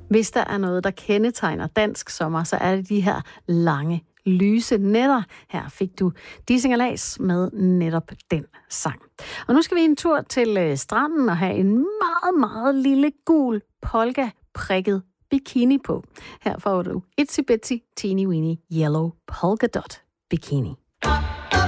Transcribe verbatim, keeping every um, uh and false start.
Hvis der er noget, der kendetegner dansk sommer, så er det de her lange, lyse nætter. Her fik du Dissing og Las med netop den sang. Og nu skal vi en tur til stranden og have en meget, meget lille gul polka-prikket bikini på. Her får du Itsy Bitsy Teeny Weeny Yellow Polka Dot Bikini.